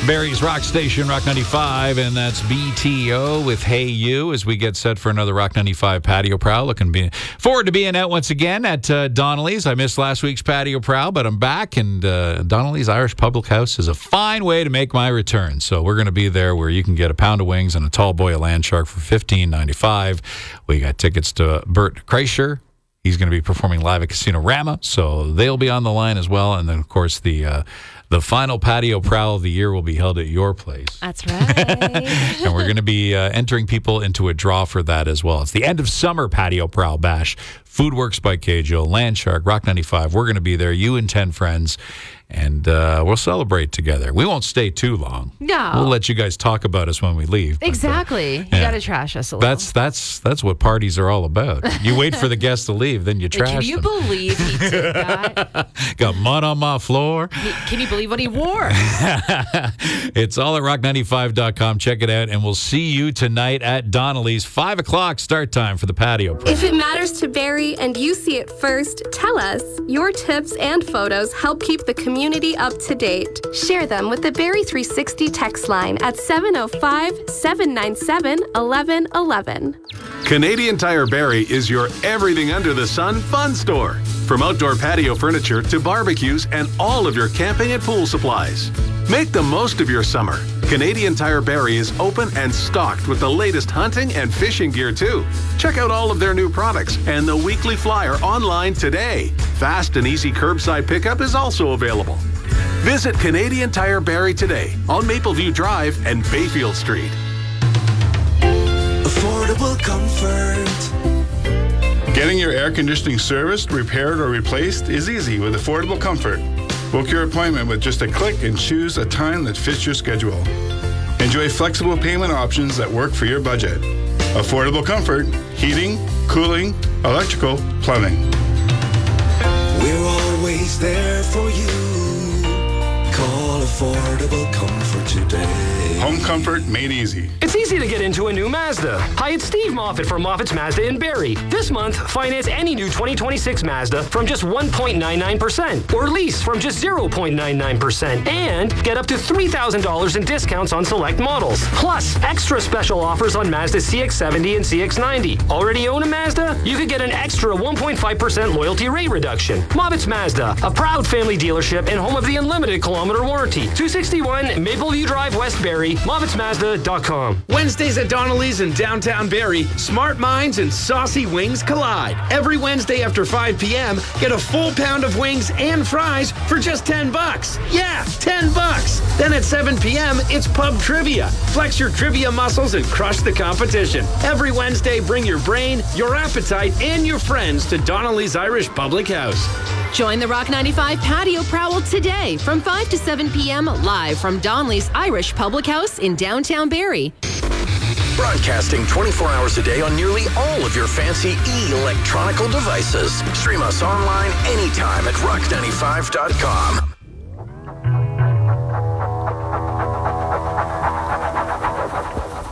Barrie's Rock Station, Rock 95, and that's BTO with Hey You as we get set for another Rock 95 Patio Prowl. Looking forward to being out once again at Donnelly's. I missed last week's Patio Prowl, but I'm back, and Donnelly's Irish Public House is a fine way to make my return. So we're going to be there where you can get a pound of wings and a tall boy of land shark for $15.95. We got tickets to Bert Kreischer. He's going to be performing live at Casino Rama, so they'll be on the line as well. And then, of course, the final patio prowl of the year will be held at your place. That's right. And we're going to be entering people into a draw for that as well. It's the end of summer patio prowl bash. Foodworks by Keijo, Landshark, Rock 95. We're going to be there, you and 10 friends, and we'll celebrate together. We won't stay too long. No. We'll let you guys talk about us when we leave. But, exactly. You got to trash us a little. That's what parties are all about. You wait for the guests to leave, then you trash them. Can you believe he did that? Got mud on my floor. Can you believe what he wore? It's all at rock95.com. Check it out, and we'll see you tonight at Donnelly's. 5 o'clock start time for the patio prowl. If it matters to Barrie and you see it first, tell us. Your tips and photos help keep the community up to date. Share them with the Barrie 360 text line at 705-797-1111. Canadian Tire Barrie is your everything under the sun fun store. From outdoor patio furniture to barbecues and all of your camping and pool supplies. Make the most of your summer. Canadian Tire Barrie is open and stocked with the latest hunting and fishing gear too. Check out all of their new products and the weekly flyer online today. Fast and easy curbside pickup is also available. Visit Canadian Tire Barrie today on Mapleview Drive and Bayfield Street. Affordable comfort. Getting your air conditioning serviced, repaired, or replaced is easy with Affordable Comfort. Book your appointment with just a click and choose a time that fits your schedule. Enjoy flexible payment options that work for your budget. Affordable Comfort, heating, cooling, electrical, plumbing. We're always there for you. Call Affordable Comfort today. Home comfort made easy. It's easy to get into a new Mazda. Hi, it's Steve Moffat from Moffat's Mazda in Barrie. This month, finance any new 2026 Mazda from just 1.99% or lease from just 0.99% and get up to $3,000 in discounts on select models. Plus, extra special offers on Mazda CX-70 and CX-90. Already own a Mazda? You could get an extra 1.5% loyalty rate reduction. Moffat's Mazda, a proud family dealership and home of the unlimited kilometer warranty. 261 Mapleview Drive, West Barrie, MoffatsMazda.com. Wednesdays at Donnelly's in downtown Barrie, smart minds and saucy wings collide. Every Wednesday after 5 p.m., get a full pound of wings and fries for just $10. Yeah, $10. Then at 7 p.m., it's pub trivia. Flex your trivia muscles and crush the competition. Every Wednesday, bring your brain, your appetite, and your friends to Donnelly's Irish Public House. Join the Rock 95 Patio Prowl today from 5 to 7 p.m. live from Donnelly's Irish Public House in downtown Barrie. Broadcasting 24 hours a day on nearly all of your fancy electronical devices. Stream us online anytime at rock95.com.